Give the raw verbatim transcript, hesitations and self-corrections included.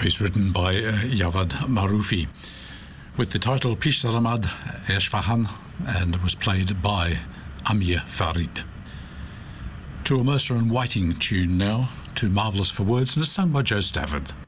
piece written by uh, Javad Marufi, with the title Pish Ramad Eshfahan, and was played by Amir Farid. To a Mercer and Whiting tune now, Too Marvellous for Words, and it's sung by Joe Stafford.